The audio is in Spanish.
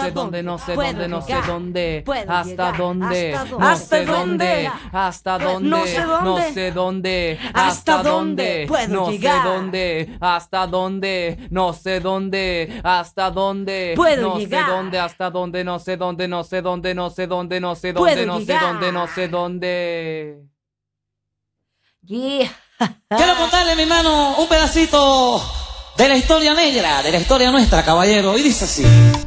sé dónde, no sé puedo dónde, no sé llegar, dónde, puedo hasta llegar, dónde, hasta no dónde, sé dónde, hasta dónde, no sé dónde, no sé dónde, hasta dónde puedo no sé llegar, dónde, hasta dónde, no sé dónde, hasta dónde, puedo no sé llegar, dónde, hasta dónde, no sé dónde, no sé dónde, no sé dónde, no sé puedo dónde, no sé dónde, no sé llegar. dónde. Yeah. Quiero contarle, mi hermano, un pedacito de la historia negra, de la historia nuestra, caballero, y dice así.